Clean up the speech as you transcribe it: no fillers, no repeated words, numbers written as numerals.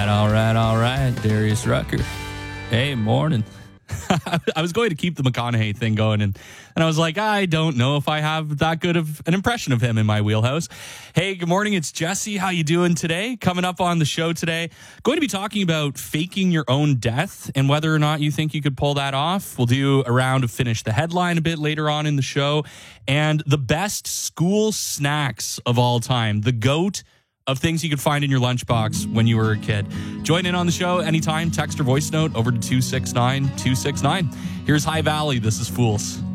All right. Darius Rucker. Hey, morning. I was going to keep the McConaughey thing going, and I was like, I don't know if I have that good of an impression of him in my wheelhouse. Hey, good morning. It's Jesse. How you doing today? Coming up on the show today, going to be talking about faking your own death and whether or not you think you could pull that off. We'll do a round of Finish the Headline a bit later on in the show, and the best school snacks of all time, the GOAT of things you could find in your lunchbox when you were a kid. Join in on the show anytime. Text or voice note over to 269-269. Here's High Valley. This is Fools.